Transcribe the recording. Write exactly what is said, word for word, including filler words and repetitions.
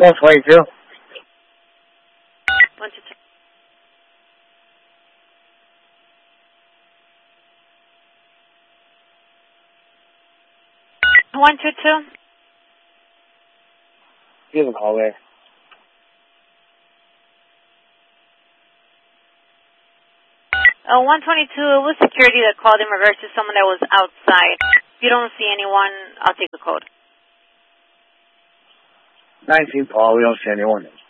one twenty-two. one two two. one two two. Give a call there. Uh, one twenty-two, it was security that called in regards to someone that was outside. If you don't see anyone, I'll take the code. nineteen Paul, we don't see anyone.